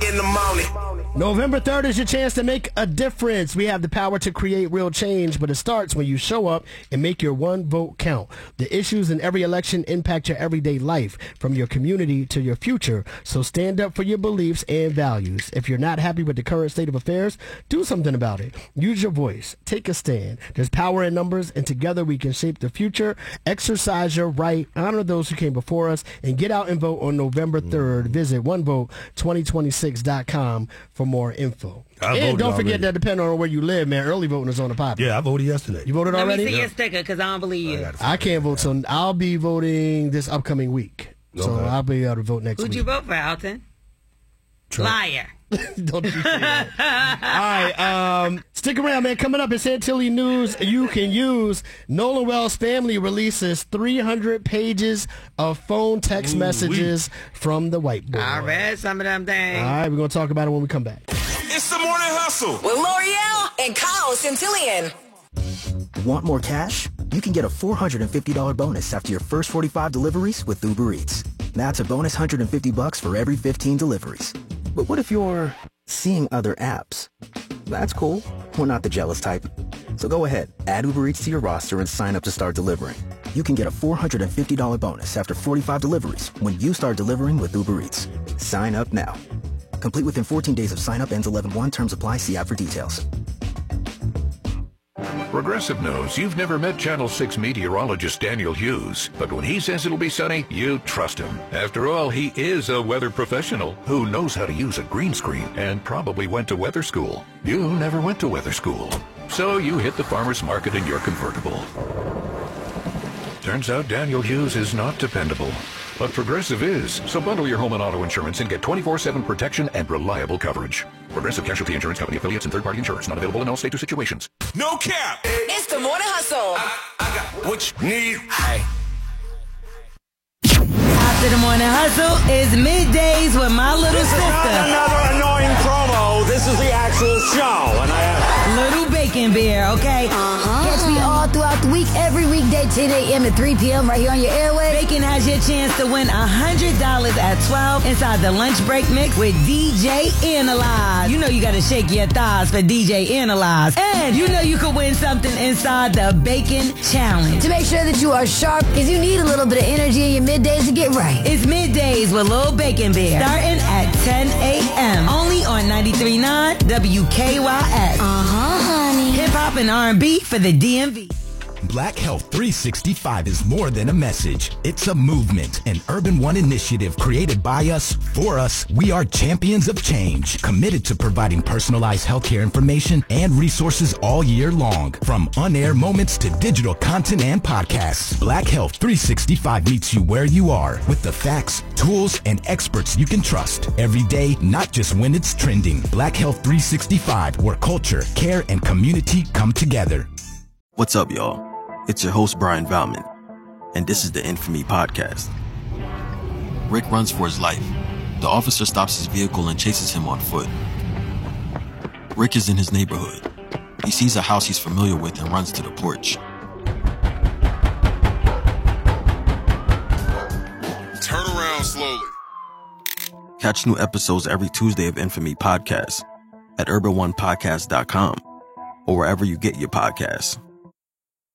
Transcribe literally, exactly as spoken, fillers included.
in the morning. November third is your chance to make a difference. We have the power to create real change, but it starts when you show up and make your one vote count. The issues in every election impact your everyday life, from your community to your future. So stand up for your beliefs and values. If you're not happy with the current state of affairs, do something about it. Use your voice. Take a stand. There's power in numbers, and together we can shape the future. Exercise your right, honor those who came before us, and get out and vote on November third. Visit one vote twenty twenty-six dot com for more info. I and don't forget already. that depending on where you live, man, early voting is on the pop. Yeah, I voted yesterday. You voted Let already? me see your sticker, because I don't believe you. I can't vote, so I'll be voting this upcoming week. So Okay. I'll be able to vote next Who'd week. you vote for, Alton? Trump. Liar. Don't you say that. All right, um, stick around, man. Coming up in Santilli News, you can use. Nolan Wells' family releases three hundred pages of phone text Ooh, messages from the white boy. I read some of them things. All right, we're going to talk about it when we come back. It's the morning hustle. With L'Oreal and Kyle Centillion. Want more cash? You can get a four hundred fifty dollars bonus after your first forty-five deliveries with Uber Eats. That's a bonus one hundred fifty bucks for every fifteen deliveries. But what if you're seeing other apps? That's cool. We're not the jealous type. So go ahead, add Uber Eats to your roster and sign up to start delivering. You can get a four hundred fifty dollars bonus after forty-five deliveries when you start delivering with Uber Eats. Sign up now. Complete within fourteen days of sign up. Ends eleven one. Terms apply. See app for details. Progressive knows you've never met Channel six meteorologist Daniel Hughes, but when he says it'll be sunny, you trust him. After all, he is a weather professional who knows how to use a green screen and probably went to weather school. You never went to weather school, so you hit the farmer's market in your convertible. Turns out Daniel Hughes is not dependable, but Progressive is. So bundle your home and auto insurance and get twenty-four seven protection and reliable coverage. Progressive Casualty Insurance Company affiliates and third-party insurance. Not available in all states or situations. No cap. It's the morning hustle. I, I got what you need. Hey. After the morning hustle is middays with my little This is not sister. another annoying promo. This is the actual show, and I have Little Bacon Beer, okay? Uh-huh. Catch me all throughout the week, every weekday, ten a.m. to three p.m. right here on your airway. Bacon has your chance to win one hundred dollars at twelve inside the lunch break mix with D J Analyze. You know you gotta shake your thighs for D J Analyze. And you know you could win something inside the Bacon Challenge. To make sure that you are sharp, because you need a little bit of energy in your middays to get right. It's middays with Lil Bacon Beer, starting at ten a.m. only on ninety-three point nine W K Y S. Uh-huh, honey. Hip hop and R and B for the D M V. Black Health three sixty-five is more than a message. It's a movement, an Urban One initiative created by us, for us. We are champions of change, committed to providing personalized healthcare information and resources all year long. From on-air moments to digital content and podcasts, Black Health three sixty-five meets you where you are with the facts, tools, and experts you can trust every day, not just when it's trending. Black Health three sixty-five, where culture, care, and community come together. What's up, y'all? It's your host, Brian Valman, and this is the Infamy Podcast. Rick runs for his life. The officer stops his vehicle and chases him on foot. Rick is in his neighborhood. He sees a house he's familiar with and runs to the porch. Turn around slowly. Catch new episodes every Tuesday of Infamy Podcast at urban one podcast dot com or wherever you get your podcasts.